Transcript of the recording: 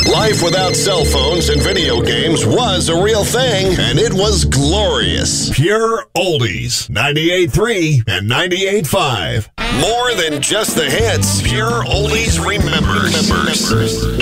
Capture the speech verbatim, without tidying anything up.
Life without cell phones and video games was a real thing, and it was glorious. Pure Oldies, ninety-eight point three and ninety-eight point five. More than just the hits, Pure Oldies remembers. remembers.